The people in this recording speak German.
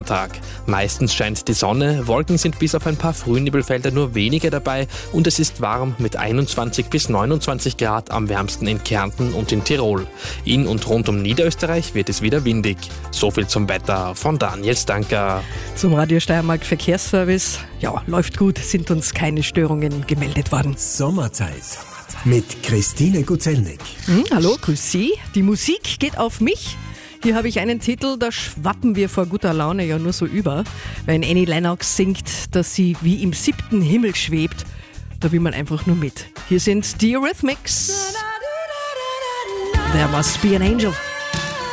Sommertag. Meistens scheint die Sonne, Wolken sind bis auf ein paar Frühnebelfelder nur wenige dabei und es ist warm mit 21 bis 29 Grad, am wärmsten in Kärnten und in Tirol. In und rund um Niederösterreich wird es wieder windig. So viel zum Wetter von Daniel Stanker. Zum Radio Steiermark Verkehrsservice. Ja, läuft gut, sind uns keine Störungen gemeldet worden. Sommerzeit mit Christine Guzelnik. Hallo, grüß Sie. Die Musik geht auf mich. Hier habe ich einen Titel, da schwappen wir vor guter Laune ja nur so über. Wenn Annie Lennox singt, dass sie wie im 7. Himmel schwebt, da will man einfach nur mit. Hier sind die Eurythmics. There must be an angel.